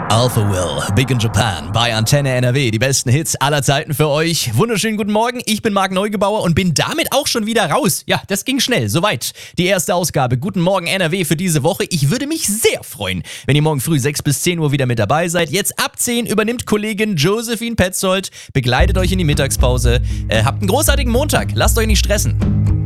Alpha Will, Big in Japan, bei Antenne NRW, die besten Hits aller Zeiten für euch. Wunderschönen guten Morgen, ich bin Marc Neugebauer und bin damit auch schon wieder raus. Ja, das ging schnell, soweit. Die erste Ausgabe, Guten Morgen NRW für diese Woche. Ich würde mich sehr freuen, wenn ihr morgen früh 6 bis 10 Uhr wieder mit dabei seid. Jetzt ab 10 übernimmt Kollegin Josephine Petzold, begleitet euch in die Mittagspause. Habt einen großartigen Montag, lasst euch nicht stressen.